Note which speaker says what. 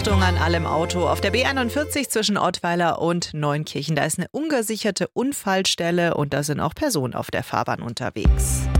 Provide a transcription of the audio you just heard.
Speaker 1: Achtung an allem Auto. Auf der B41 zwischen Ottweiler und Neunkirchen, da ist eine ungesicherte Unfallstelle und da sind auch Personen auf der Fahrbahn unterwegs.